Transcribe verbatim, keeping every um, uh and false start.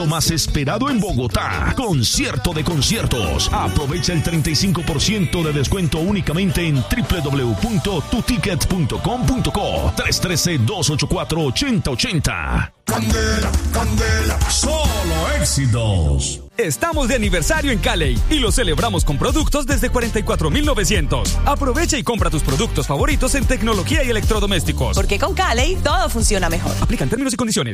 Más esperado en Bogotá, concierto de conciertos. Aprovecha el treinta y cinco por ciento de descuento únicamente en doble u doble u doble u punto tu ticket punto com punto co. tres uno tres, dos ocho cuatro, ocho cero ocho cero. Candela, candela, solo éxitos. Estamos de aniversario en Cali y lo celebramos con productos desde cuarenta y cuatro mil novecientos. Aprovecha y compra tus productos favoritos en tecnología y electrodomésticos. Porque con Cali todo funciona mejor. Aplican términos y condiciones.